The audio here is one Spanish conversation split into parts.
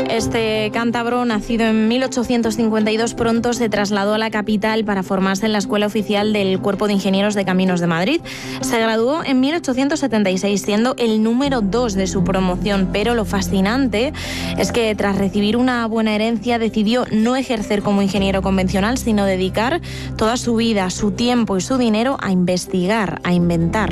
Este cántabro, nacido en 1852, pronto se trasladó a la capital para formarse en la Escuela Oficial del Cuerpo de Ingenieros de Caminos de Madrid. Se graduó en 1876, siendo el número 2 de su promoción, pero lo fascinante es que tras recibir una buena herencia decidió no ejercer como ingeniero convencional, sino dedicar toda su vida, su tiempo y su dinero a investigar, a inventar.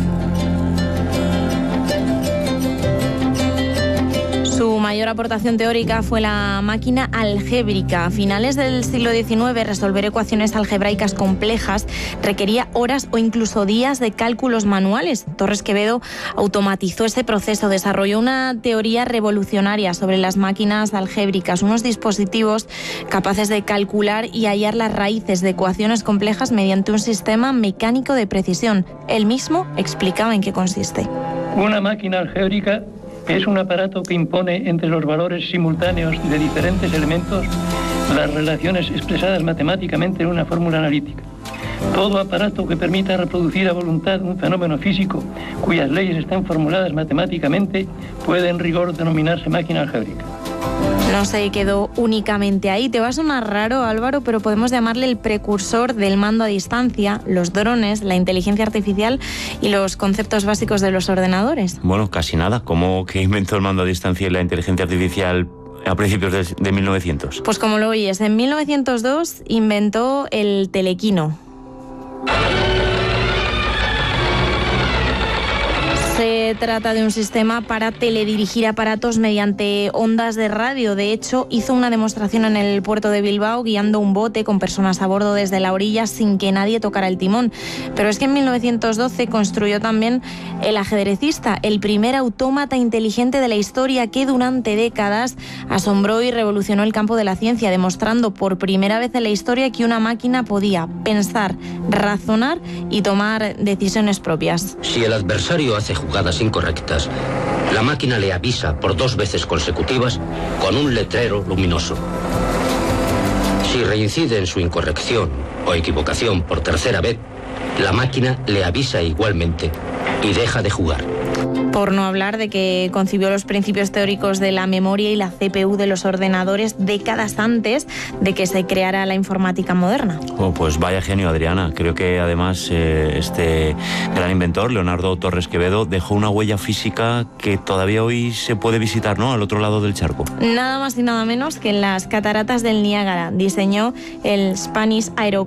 Su mayor aportación teórica fue la máquina algébrica. A finales del siglo XIX, resolver ecuaciones algebraicas complejas requería horas o incluso días de cálculos manuales. Torres Quevedo automatizó ese proceso, desarrolló una teoría revolucionaria sobre las máquinas algébricas, unos dispositivos capaces de calcular y hallar las raíces de ecuaciones complejas mediante un sistema mecánico de precisión. Él mismo explicaba en qué consiste. Una máquina algébrica es un aparato que impone entre los valores simultáneos de diferentes elementos las relaciones expresadas matemáticamente en una fórmula analítica. Todo aparato que permita reproducir a voluntad un fenómeno físico cuyas leyes están formuladas matemáticamente puede en rigor denominarse máquina algébrica. No se quedó únicamente ahí. Te va a sonar raro, Álvaro, pero podemos llamarle el precursor del mando a distancia, los drones, la inteligencia artificial y los conceptos básicos de los ordenadores. Bueno, casi nada. ¿Cómo que inventó el mando a distancia y la inteligencia artificial a principios de 1900? Pues como lo oyes, en 1902 inventó el telequino. Se trata de un sistema para teledirigir aparatos mediante ondas de radio. De hecho, hizo una demostración en el puerto de Bilbao guiando un bote con personas a bordo desde la orilla sin que nadie tocara el timón. Pero es que en 1912 construyó también el ajedrecista, el primer autómata inteligente de la historia que durante décadas asombró y revolucionó el campo de la ciencia, demostrando por primera vez en la historia que una máquina podía pensar, razonar y tomar decisiones propias. Si el adversario hace jugadas incorrectas, la máquina le avisa por 2 veces consecutivas con un letrero luminoso. Si reincide en su incorrección o equivocación por 3ª vez, la máquina le avisa igualmente y deja de jugar. Por no hablar de que concibió los principios teóricos de la memoria y la CPU de los ordenadores décadas antes de que se creara la informática moderna. Oh, pues vaya genio, Adriana. Creo que además este gran inventor, Leonardo Torres Quevedo, dejó una huella física que todavía hoy se puede visitar, ¿no?, al otro lado del charco. Nada más y nada menos que en las cataratas del Niágara. Diseñó el Spanish Aero